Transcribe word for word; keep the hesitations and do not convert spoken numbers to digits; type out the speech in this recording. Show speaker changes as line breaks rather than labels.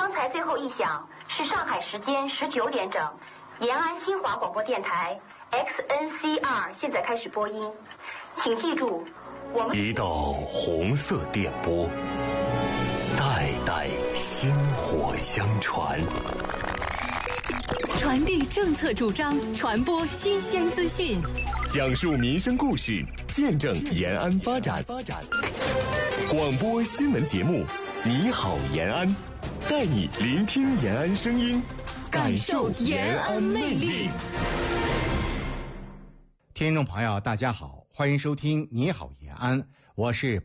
刚才最后一响是上海时间十九点整，延安新华广播电台 X N C R 现在开始播音，请记住，我们
一道红色电波，代代薪火相传，
传递政策主张，传播新鲜资讯，
讲述民生故事，见证延安发展。广播新闻节目，你好延安，带你聆听延安声音，感受延安魅力。
听众朋友，大家好，欢迎收听《你好延安》，我是